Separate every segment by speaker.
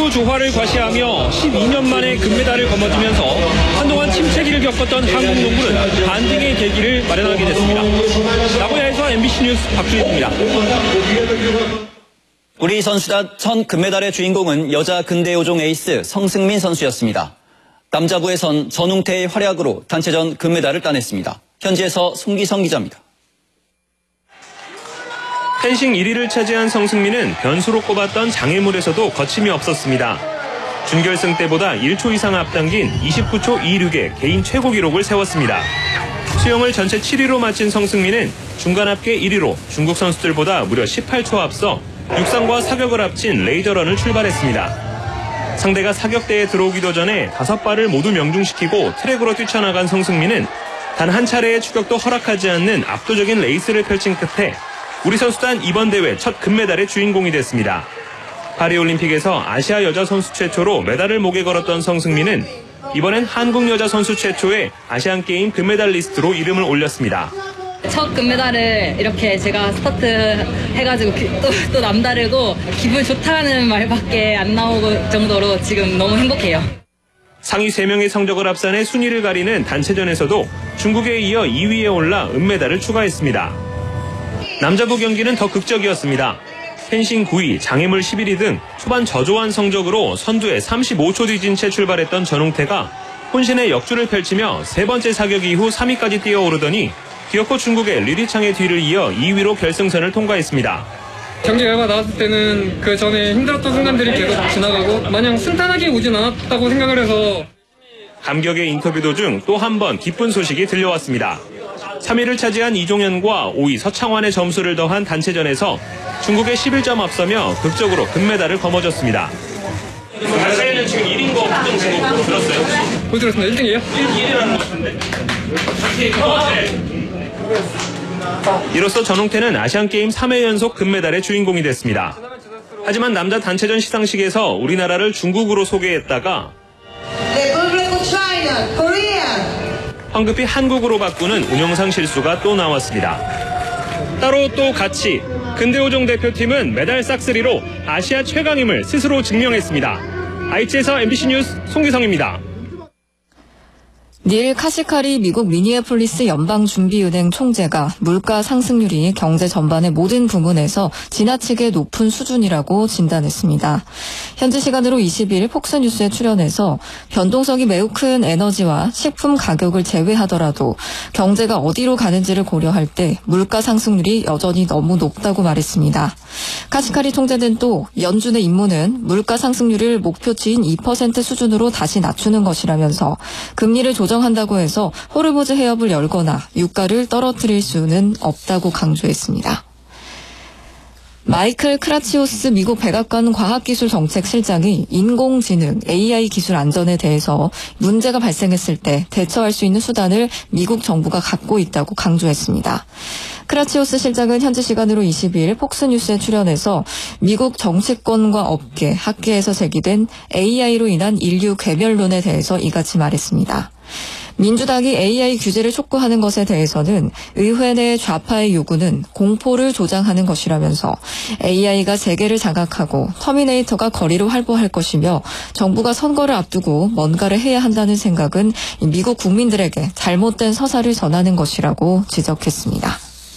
Speaker 1: 선수 조화를 과시하며 12년 만에 금메달을 거머쥐면서 한동안 침체기를 겪었던 한국 농구는 반등의 계기를 마련하게 됐습니다. 나고야에서 MBC 뉴스 박주희입니다.
Speaker 2: 우리 선수단 첫 금메달의 주인공은 여자 근대요종 에이스 성승민 선수였습니다. 남자부에선 전웅태의 활약으로 단체전 금메달을 따냈습니다. 현지에서 송기성 기자입니다.
Speaker 1: 펜싱 1위를 차지한 성승민은 변수로 꼽았던 장애물에서도 거침이 없었습니다. 준결승 때보다 1초 이상 앞당긴 29초 26의 개인 최고 기록을 세웠습니다. 수영을 전체 7위로 마친 성승민은 중간 합계 1위로 중국 선수들보다 무려 18초 앞서 육상과 사격을 합친 레이저런을 출발했습니다. 상대가 사격대에 들어오기도 전에 5발을 모두 명중시키고 트랙으로 뛰쳐나간 성승민은 단 한 차례의 추격도 허락하지 않는 압도적인 레이스를 펼친 끝에 우리 선수단 이번 대회 첫 금메달의 주인공이 됐습니다. 파리올림픽에서 아시아 여자 선수 최초로 메달을 목에 걸었던 성승민은 이번엔 한국 여자 선수 최초의 아시안게임 금메달 리스트로 이름을 올렸습니다.
Speaker 3: 첫 금메달을 이렇게 제가 스타트 해가지고 또 남다르고 기분 좋다는 말밖에 안 나올 정도로 지금 너무 행복해요.
Speaker 1: 상위 3명의 성적을 합산해 순위를 가리는 단체전에서도 중국에 이어 2위에 올라 은메달을 추가했습니다. 남자부 경기는 더 극적이었습니다. 펜싱 9위, 장애물 11위 등 초반 저조한 성적으로 선두에 35초 뒤진 채 출발했던 전웅태가 혼신의 역주를 펼치며 세 번째 사격 이후 3위까지 뛰어오르더니 기어코 중국의 리리창의 뒤를 이어 2위로 결승선을 통과했습니다.
Speaker 4: 경기 결과 나왔을 때는 그 전에 힘들었던 순간들이 계속 지나가고 마냥 순탄하게 오진 않았다고 생각을 해서
Speaker 1: 감격의 인터뷰 도중 또 한 번 기쁜 소식이 들려왔습니다. 3위를 차지한 이종현과 5위 서창환의 점수를 더한 단체전에서 중국의 11점 앞서며 극적으로 금메달을 거머쥐었습니다. 단체는 지금 1인 거 확정 거 들었어요?
Speaker 4: 뭐 들었습니다. 1등이에요?
Speaker 1: 1위라는 것 같은데. 이로써 전웅태는 아시안게임 3회 연속 금메달의 주인공이 됐습니다. 하지만 남자 단체전 시상식에서 우리나라를 중국으로 소개했다가 황급히 한국으로 바꾸는 운영상 실수가 또 나왔습니다. 따로 또 같이 근대오종 대표팀은 메달 싹쓸이로 아시아 최강임을 스스로 증명했습니다. IT에서 MBC 뉴스 송기성입니다.
Speaker 5: 닐 카시카리 미국 미니애폴리스 연방준비은행 총재가 물가 상승률이 경제 전반의 모든 부문에서 지나치게 높은 수준이라고 진단했습니다. 현지 시간으로 20일 폭스뉴스에 출연해서 변동성이 매우 큰 에너지와 식품 가격을 제외하더라도 경제가 어디로 가는지를 고려할 때 물가 상승률이 여전히 너무 높다고 말했습니다. 카시카리 총재는 또 연준의 임무는 물가 상승률을 목표치인 2% 수준으로 다시 낮추는 것이라면서 금리를 조정한다고 해서 호르무즈 해협을 열거나 유가를 떨어뜨릴 수는 없다고 강조했습니다. 마이클 크라치오스 미국 백악관 과학기술정책실장이 인공지능 AI 기술 안전에 대해서 문제가 발생했을 때 대처할 수 있는 수단을 미국 정부가 갖고 있다고 강조했습니다. 크라치오스 실장은 현지 시간으로 20일 폭스뉴스에 출연해서 미국 정치권과 업계, 학계에서 제기된 AI로 인한 인류 괴멸론에 대해서 이같이 말했습니다. 민주당이 AI 규제를 촉구하는 것에 대해서는 의회 내 좌파의 요구는 공포를 조장하는 것이라면서 AI가 세계를 장악하고 터미네이터가 거리로 활보할 것이며 정부가 선거를 앞두고 뭔가를 해야 한다는 생각은 미국 국민들에게 잘못된 서사를 전하는 것이라고 지적했습니다.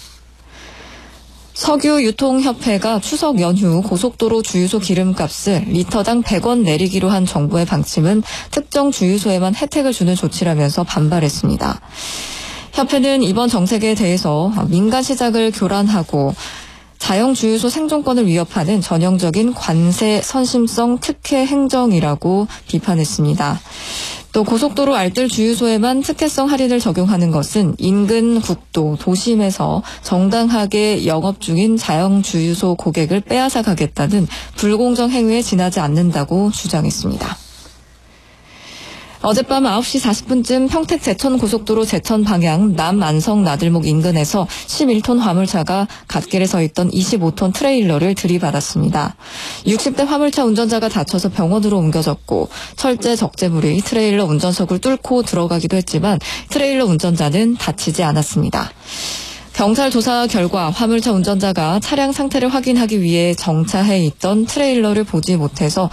Speaker 5: 석유유통협회가 추석 연휴 고속도로 주유소 기름값을 리터당 100원 내리기로 한 정부의 방침은 특정 주유소에만 혜택을 주는 조치라면서 반발했습니다. 협회는 이번 정책에 대해서 민간 시장을 교란하고 자영주유소 생존권을 위협하는 전형적인 관세 선심성 특혜 행정이라고 비판했습니다. 또 고속도로 알뜰 주유소에만 특혜성 할인을 적용하는 것은 인근 국도, 도심에서 정당하게 영업 중인 자영주유소 고객을 빼앗아 가겠다는 불공정 행위에 지나지 않는다고 주장했습니다. 어젯밤 9시 40분쯤 평택 제천고속도로 제천 방향 남안성 나들목 인근에서 11톤 화물차가 갓길에 서 있던 25톤 트레일러를 들이받았습니다. 60대 화물차 운전자가 다쳐서 병원으로 옮겨졌고 철제 적재물이 트레일러 운전석을 뚫고 들어가기도 했지만 트레일러 운전자는 다치지 않았습니다. 경찰 조사 결과 화물차 운전자가 차량 상태를 확인하기 위해 정차해 있던 트레일러를 보지 못해서